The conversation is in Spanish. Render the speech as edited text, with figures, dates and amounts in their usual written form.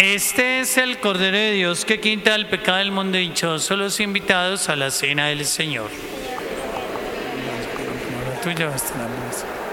Este es el Cordero de Dios que quita el pecado del mundo. Dichosos los invitados a la cena del Señor. Tú llevaste la mesa.